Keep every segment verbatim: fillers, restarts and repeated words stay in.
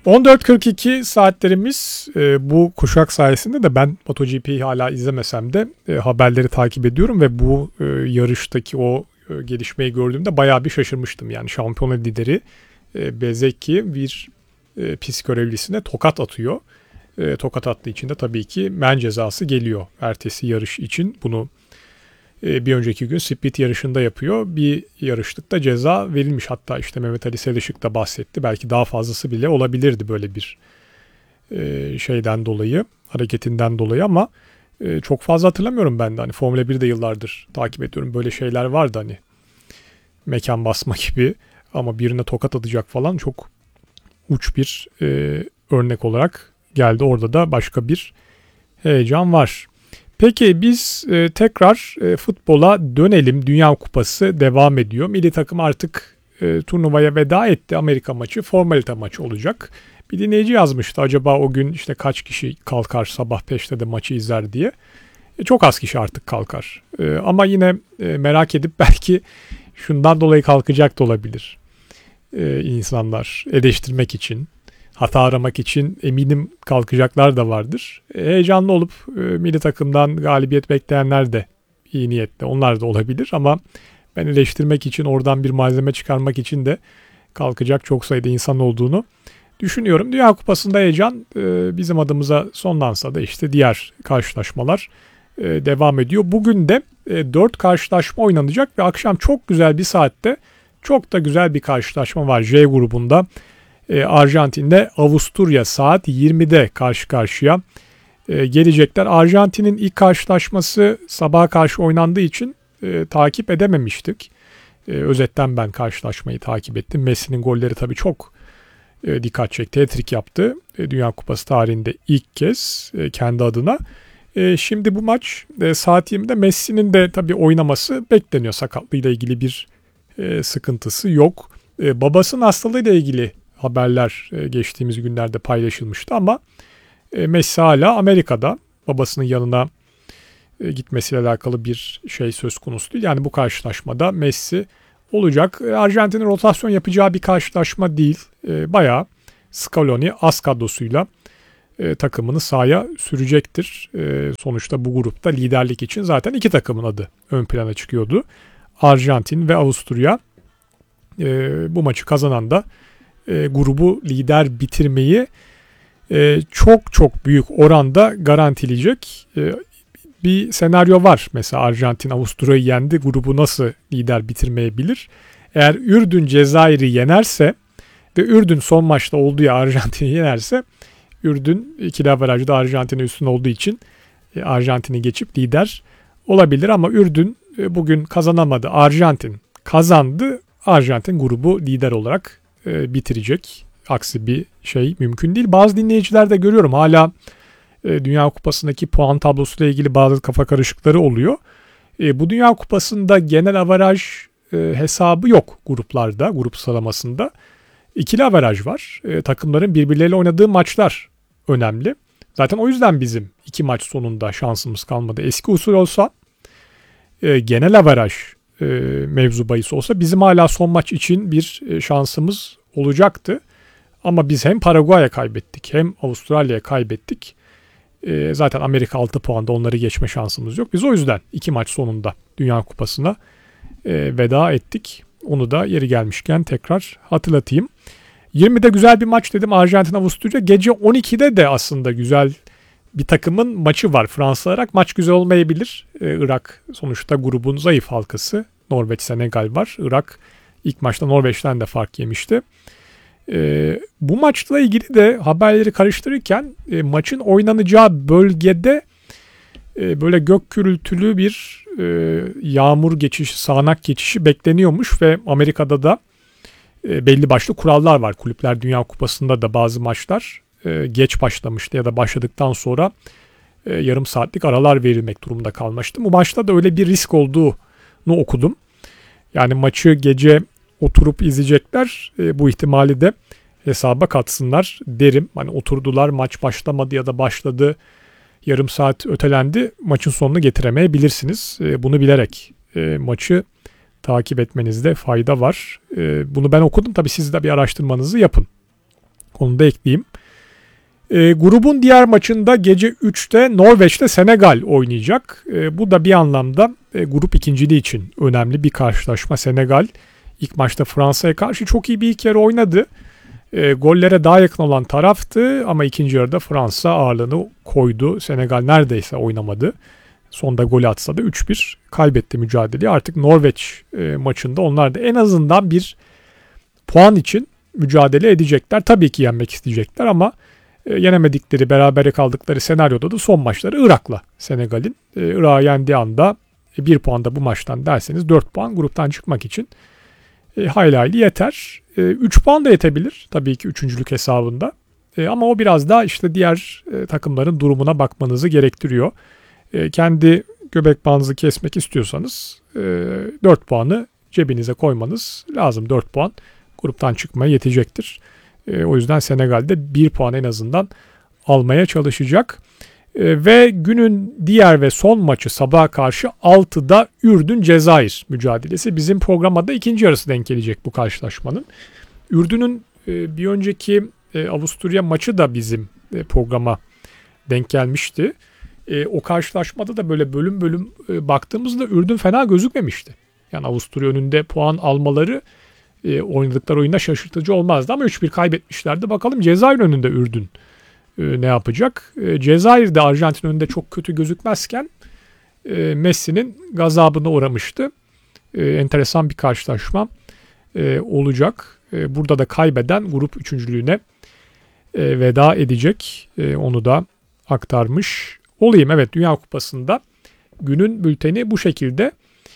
on dört kırk iki saatlerimiz e, bu kuşak sayesinde de ben MotoGP'yi hala izlemesem de e, haberleri takip ediyorum ve bu e, yarıştaki o e, gelişmeyi gördüğümde bayağı bir şaşırmıştım. Yani şampiyonlar lideri e, Bezzecchi bir e, pist görevlisine tokat atıyor. E, tokat attığı için de tabii ki men cezası geliyor ertesi yarış için. Bunu e, bir önceki gün split yarışında yapıyor. Bir yarışlıkta ceza verilmiş. Hatta işte Mehmet Ali Selışık da bahsetti. Belki daha fazlası bile olabilirdi böyle bir e, şeyden dolayı, hareketinden dolayı ama e, çok fazla hatırlamıyorum ben de. Hani Formula birde yıllardır takip ediyorum. Böyle şeyler vardı hani mekan basma gibi ama birine tokat atacak falan çok uç bir e, örnek olarak geldi. Orada da başka bir heyecan var. Peki biz e, tekrar e, futbola dönelim. Dünya Kupası devam ediyor. Milli takım artık e, turnuvaya veda etti. Amerika maçı formalite maçı olacak. Bir dinleyici yazmıştı acaba o gün işte kaç kişi kalkar sabah beşte de maçı izler diye. E, çok az kişi artık kalkar. E, ama yine e, merak edip belki şundan dolayı kalkacak da olabilir e, insanlar eleştirmek için. Hata aramak için eminim kalkacaklar da vardır. E, heyecanlı olup e, milli takımdan galibiyet bekleyenler de iyi niyetli. Onlar da olabilir ama ben eleştirmek için oradan bir malzeme çıkarmak için de kalkacak çok sayıda insan olduğunu düşünüyorum. Dünya Kupası'nda heyecan e, bizim adımıza sonlansa da işte diğer karşılaşmalar e, devam ediyor. Bugün de e, dört karşılaşma oynanacak ve akşam çok güzel bir saatte çok da güzel bir karşılaşma var J grubunda. Arjantin'de Avusturya saat yirmide karşı karşıya e, gelecekler. Arjantin'in ilk karşılaşması sabaha karşı oynandığı için e, takip edememiştik. E, özetten ben karşılaşmayı takip ettim. Messi'nin golleri tabii çok e, dikkat çekti. Hat-trick yaptı. E, Dünya Kupası tarihinde ilk kez e, kendi adına. E, şimdi bu maç e, saat yirmide Messi'nin de tabii oynaması bekleniyor. Sakatlığıyla ilgili bir e, sıkıntısı yok. E, babasının hastalığıyla ilgili haberler geçtiğimiz günlerde paylaşılmıştı ama Messi hala Amerika'da. Babasının yanına gitmesiyle alakalı bir şey söz konusu değil. Yani bu karşılaşmada Messi olacak. Arjantin'in rotasyon yapacağı bir karşılaşma değil. Bayağı Scaloni az kadrosuyla takımını sahaya sürecektir. Sonuçta bu grupta liderlik için zaten iki takımın adı ön plana çıkıyordu. Arjantin ve Avusturya. Bu maçı kazanan da E, grubu lider bitirmeyi e, çok çok büyük oranda garantileyecek e, bir senaryo var. Mesela Arjantin Avusturya'yı yendi. Grubu nasıl lider bitirmeyebilir? Eğer Ürdün Cezayir'i yenerse ve Ürdün son maçta olduğu ya Arjantin'i yenerse Ürdün ikili averajda Arjantin'e üstün olduğu için e, Arjantin'i geçip lider olabilir ama Ürdün e, bugün kazanamadı. Arjantin kazandı. Arjantin grubu lider olarak bitirecek. Aksi bir şey mümkün değil. Bazı dinleyiciler de görüyorum hala Dünya Kupası'ndaki puan tablosuyla ilgili bazı kafa karışıkları oluyor. Bu Dünya Kupası'nda genel averaj hesabı yok gruplarda, grup sıralamasında. İkili averaj var. Takımların birbirleriyle oynadığı maçlar önemli. Zaten o yüzden bizim iki maç sonunda şansımız kalmadı. Eski usul olsa genel averaj E, mevzu bahis olsa bizim hala son maç için bir e, şansımız olacaktı. Ama biz hem Paraguay'a kaybettik hem Avustralya'ya kaybettik. E, zaten Amerika altı puanda onları geçme şansımız yok. Biz o yüzden iki maç sonunda Dünya Kupası'na e, veda ettik. Onu da yeri gelmişken tekrar hatırlatayım. yirmide güzel bir maç dedim Arjantin-Avusturya. Gece on ikide de aslında güzel bir takımın maçı var. Fransa Irak maç güzel olmayabilir. Ee, Irak sonuçta grubun zayıf halkası. Norveç, Senegal var. Irak ilk maçta Norveç'ten de fark yemişti. Ee, bu maçla ilgili de haberleri karıştırırken e, maçın oynanacağı bölgede e, böyle gök gürültülü bir e, yağmur geçişi, sağanak geçişi bekleniyormuş ve Amerika'da da e, belli başlı kurallar var. Kulüpler Dünya Kupası'nda da bazı maçlar geç başlamıştı ya da başladıktan sonra e, yarım saatlik aralar verilmek durumunda kalmıştı. Bu maçta da öyle bir risk olduğunu okudum. Yani maçı gece oturup izleyecekler. E, bu ihtimali de hesaba katsınlar derim. Hani oturdular maç başlamadı ya da başladı yarım saat ötelendi. Maçın sonunu getiremeyebilirsiniz. E, bunu bilerek e, maçı takip etmenizde fayda var. E, bunu ben okudum. Tabii siz de bir araştırmanızı yapın. Onu da ekleyeyim. E, grubun diğer maçında gece üçte Norveç'te Senegal oynayacak. E, bu da bir anlamda e, grup ikinciliği için önemli bir karşılaşma. Senegal ilk maçta Fransa'ya karşı çok iyi bir ilk yarı oynadı. E, gollere daha yakın olan taraftı ama ikinci yarıda Fransa ağırlığını koydu. Senegal neredeyse oynamadı. Sonda gol atsa da üç bir kaybetti mücadeleyi. Artık Norveç e, maçında onlar da en azından bir puan için mücadele edecekler. Tabii ki yenmek isteyecekler ama e, yenemedikleri, berabere kaldıkları senaryoda da son maçları Irak'la Senegal'in. E, Irak'ı yendiği anda e, bir puan da bu maçtan derseniz dört puan gruptan çıkmak için e, hayli hayli yeter. E, üç puan da yetebilir tabii ki üçüncülük hesabında. E, ama o biraz daha işte diğer e, takımların durumuna bakmanızı gerektiriyor. E, kendi göbek bağınızı kesmek istiyorsanız e, dört puanı cebinize koymanız lazım. dört puan gruptan çıkmaya yetecektir. E, o yüzden Senegal'de bir puan en azından almaya çalışacak. E, ve günün diğer ve son maçı sabaha karşı altıda Ürdün-Cezayir mücadelesi. Bizim programa da ikinci yarısı denk gelecek bu karşılaşmanın. Ürdün'ün e, bir önceki e, Avusturya maçı da bizim e, programa denk gelmişti. E, o karşılaşmada da böyle bölüm bölüm e, baktığımızda Ürdün fena gözükmemişti. Yani Avusturya önünde puan almaları e, oynadıkları oyunda şaşırtıcı olmazdı ama üç bir kaybetmişlerdi. Bakalım Cezayir önünde Ürdün e, ne yapacak? E, Cezayir de Arjantin önünde çok kötü gözükmezken e, Messi'nin gazabına uğramıştı. E, enteresan bir karşılaşma e, olacak. E, burada da kaybeden grup üçüncülüğüne e, veda edecek. E, onu da aktarmış olayım. Evet, Dünya Kupası'nda günün bülteni bu şekilde.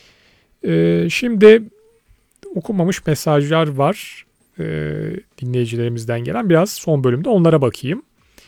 Ee, şimdi okunmamış mesajlar var ee, dinleyicilerimizden gelen. Biraz son bölümde onlara bakayım.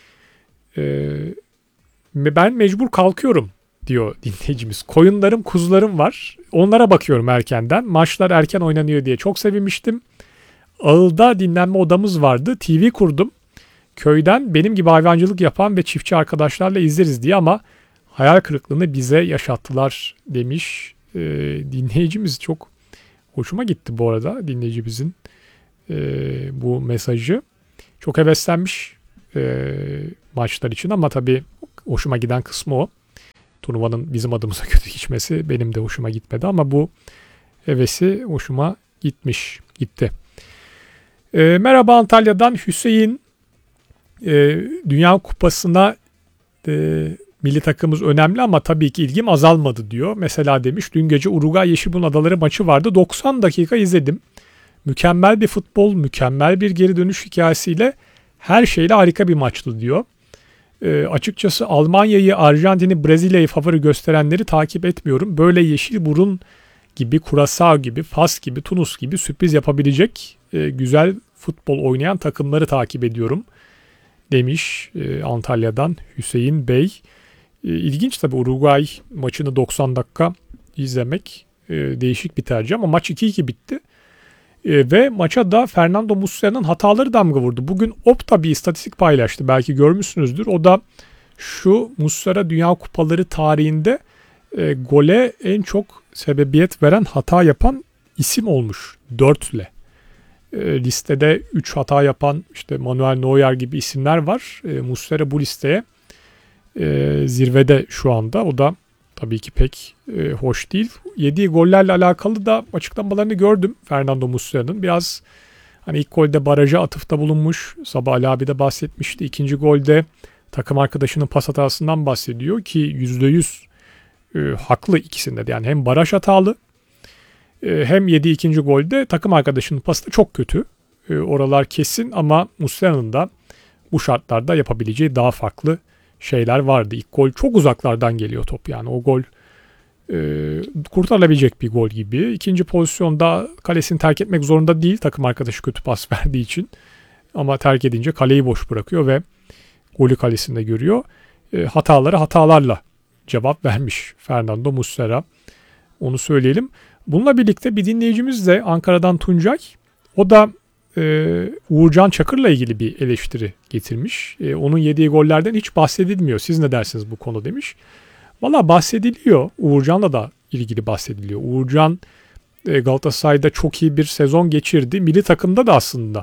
Ee, ben mecbur kalkıyorum diyor dinleyicimiz. Koyunlarım, kuzularım var. Onlara bakıyorum erkenden. Maçlar erken oynanıyor diye çok sevinmiştim. Ağıl'da dinlenme odamız vardı. T V kurdum. Köyden benim gibi hayvancılık yapan ve çiftçi arkadaşlarla izleriz diye ama hayal kırıklığını bize yaşattılar demiş e, dinleyicimiz. Çok hoşuma gitti bu arada dinleyicimizin e, bu mesajı. Çok heveslenmiş e, maçlar için ama tabii hoşuma giden kısmı o. Turnuvanın bizim adımıza kötü geçmesi benim de hoşuma gitmedi ama bu hevesi hoşuma gitmiş, gitti. E, merhaba Antalya'dan Hüseyin. E, Dünya Kupası'na e, milli takımımız önemli ama tabii ki ilgim azalmadı diyor. Mesela demiş dün gece Uruguay Yeşilburnu Adaları maçı vardı. doksan dakika izledim. Mükemmel bir futbol, mükemmel bir geri dönüş hikayesiyle her şeyle harika bir maçtı diyor. E, açıkçası Almanya'yı, Arjantin'i, Brezilya'yı favori gösterenleri takip etmiyorum. Böyle Yeşilburun gibi, Curaçao gibi, Fas gibi, Tunus gibi sürpriz yapabilecek e, güzel futbol oynayan takımları takip ediyorum demiş e, Antalya'dan Hüseyin Bey. E, ilginç tabii Uruguay maçını doksan dakika izlemek e, değişik bir tercih ama maç iki iki bitti. E, ve maça da Fernando Muslera'nın hataları damga vurdu. Bugün Opta bir istatistik paylaştı. Belki görmüşsünüzdür. O da şu: Muslera Dünya Kupaları tarihinde e, gole en çok sebebiyet veren hata yapan isim olmuş. dörtle. E, listede üç hata yapan işte Manuel Neuer gibi isimler var. E, Muslera bu listeye e, zirvede şu anda. O da tabii ki pek e, hoş değil. Yediği gollerle alakalı da açıklamalarını gördüm Fernando Muslera'nın. Biraz hani ilk golde baraja atıfta bulunmuş. Sabah Ali abi de bahsetmişti. İkinci golde takım arkadaşının pas hatasından bahsediyor ki yüzde yüz e, haklı ikisinde de. Yani hem baraj hatalı e, hem yediği ikinci golde takım arkadaşının pası da çok kötü. E, oralar kesin ama Muslera'nın da bu şartlarda yapabileceği daha farklı şeyler vardı. İlk gol çok uzaklardan geliyor top, yani o gol e, kurtarılabilecek bir gol gibi. İkinci pozisyonda kalesini terk etmek zorunda değil takım arkadaşı kötü pas verdiği için, ama terk edince kaleyi boş bırakıyor ve golü kalesinde görüyor. E, hataları hatalarla cevap vermiş Fernando Muslera. Onu söyleyelim. Bununla birlikte bir dinleyicimiz de Ankara'dan Tuncay. O da Ee, Uğurcan Çakır'la ilgili bir eleştiri getirmiş. Ee, onun yediği gollerden hiç bahsedilmiyor. Siz ne dersiniz bu konu demiş. Valla bahsediliyor. Uğurcan'la da ilgili bahsediliyor. Uğurcan e, Galatasaray'da çok iyi bir sezon geçirdi. Milli takımda da aslında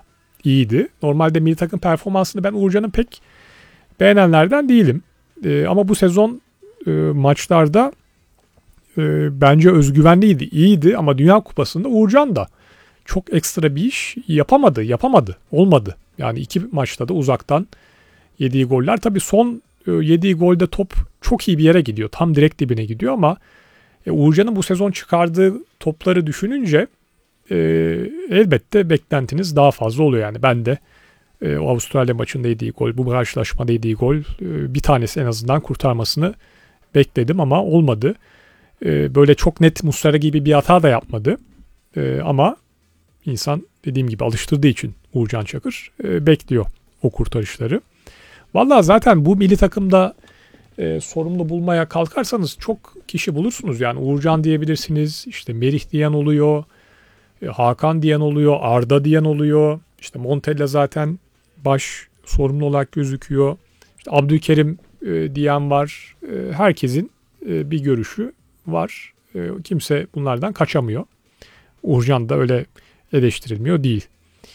iyiydi. Normalde milli takım performansını ben Uğurcan'ın pek beğenenlerden değilim. E, ama bu sezon e, maçlarda e, bence özgüvenliydi, iyiydi ama Dünya Kupası'nda Uğurcan da çok ekstra bir iş yapamadı, yapamadı, olmadı. Yani iki maçta da uzaktan yediği goller. Tabii son e, yediği golde top çok iyi bir yere gidiyor. Tam direkt dibine gidiyor ama e, Uğurcan'ın bu sezon çıkardığı topları düşününce e, elbette beklentiniz daha fazla oluyor. Yani ben de e, o Avustralya maçında yediği gol, bu karşılaşmada yediği gol e, bir tanesi en azından kurtarmasını bekledim ama olmadı. E, böyle çok net Muslera gibi bir hata da yapmadı. E, ama insan dediğim gibi alıştırdığı için Uğurcan Çakır e, bekliyor o kurtarışları. Vallahi zaten bu milli takımda e, sorumlu bulmaya kalkarsanız çok kişi bulursunuz. Yani Uğurcan diyebilirsiniz, işte Merih diyen oluyor, e, Hakan diyen oluyor, Arda diyen oluyor. İşte Montella zaten baş sorumlu olarak gözüküyor. İşte Abdülkerim e, diyen var. E, herkesin e, bir görüşü var. E, kimse bunlardan kaçamıyor. Uğurcan da öyle eleştirilmiyor değil.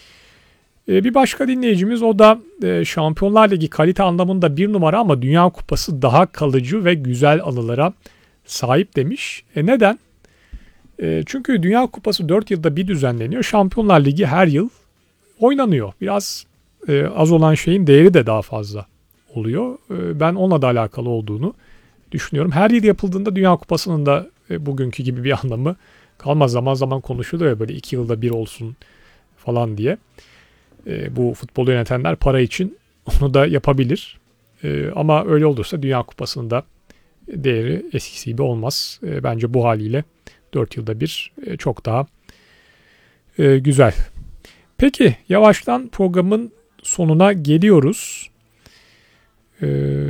E, bir başka dinleyicimiz o da e, Şampiyonlar Ligi kalite anlamında bir numara ama Dünya Kupası daha kalıcı ve güzel anılara sahip demiş. E, neden? E, çünkü Dünya Kupası dört yılda bir düzenleniyor. Şampiyonlar Ligi her yıl oynanıyor. Biraz e, az olan şeyin değeri de daha fazla oluyor. E, ben onunla da alakalı olduğunu düşünüyorum. Her yıl yapıldığında Dünya Kupası'nın da e, bugünkü gibi bir anlamı kalmaz. Zaman zaman konuşuluyor ya böyle iki yılda bir olsun falan diye. E, bu futbolu yönetenler para için onu da yapabilir. E, ama öyle olursa Dünya Kupası'nda değeri eskisi gibi olmaz. E, bence bu haliyle dört yılda bir e, çok daha e, güzel. Peki yavaştan programın sonuna geliyoruz. E,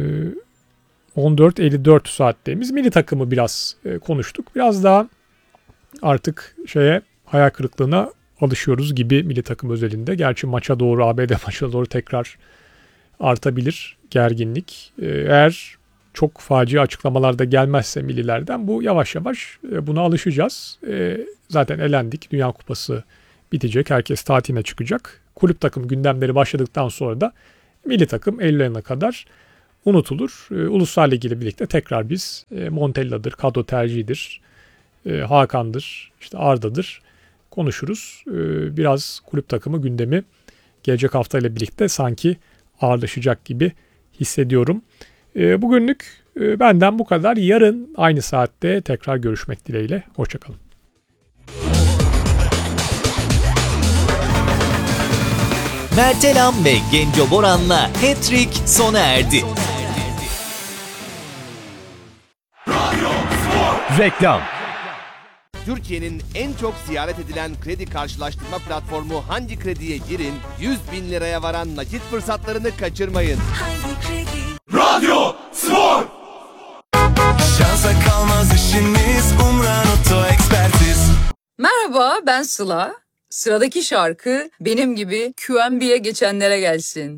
on dört elli dört saatteyimiz. Milli takımı biraz e, konuştuk. Biraz daha artık şeye hayal kırıklığına alışıyoruz gibi milli takım özelinde. Gerçi maça doğru, A B D maçına doğru tekrar artabilir gerginlik. Eğer çok facia açıklamalar da gelmezse millilerden bu yavaş yavaş buna alışacağız. Zaten elendik. Dünya Kupası bitecek. Herkes tatiline çıkacak. Kulüp takım gündemleri başladıktan sonra da milli takım Eylül ayına kadar unutulur. Uluslar Ligi ile birlikte tekrar biz Montella'dır, kadro tercihidir, Hakan'dır, işte Arda'dır konuşuruz. Biraz kulüp takımı gündemi gelecek hafta ile birlikte sanki ağırlaşacak gibi hissediyorum. Bugünlük benden bu kadar. Yarın aynı saatte tekrar görüşmek dileğiyle. Hoşçakalın. Mertelam ve Genco Boran'la Hat-Trick sona erdi. Reklam. Türkiye'nin en çok ziyaret edilen kredi karşılaştırma platformu Hangi Kredi'ye girin, yüz bin liraya varan nakit fırsatlarını kaçırmayın. Hangi Kredi? Radyo Spor. Şansa kalmaz işiniz, Umran Oto Ekspertiz. Merhaba, ben Sıla. Sıradaki şarkı benim gibi Q M B'ye geçenlere gelsin.